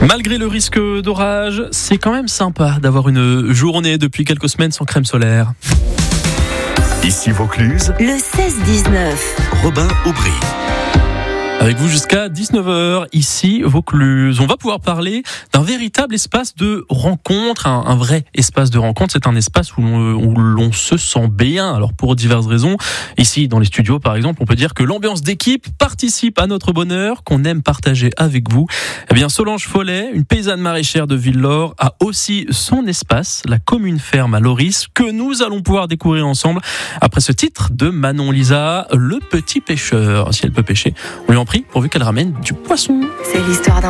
Malgré le risque d'orage, c'est quand même sympa d'avoir une journée depuis quelques semaines sans crème solaire. Ici Vaucluse, le 16-19. Robin Aubry. Avec vous jusqu'à 19h, ici Vaucluse. On va pouvoir parler d'un véritable espace de rencontre, un vrai espace de rencontre. C'est un espace où l'on se sent bien, alors pour diverses raisons. Ici, dans les studios, par exemple, on peut dire que l'ambiance d'équipe participe à notre bonheur, qu'on aime partager avec vous. Eh bien, Solange Follet, une paysanne maraîchère de Ville-Laure, a aussi son espace, la commune ferme à Loris, que nous allons pouvoir découvrir ensemble après ce titre de Manon Lisa, Le Petit Pêcheur. Si elle peut pêcher, on lui en prie, pourvu qu'elle ramène du poisson. C'est l'histoire d'un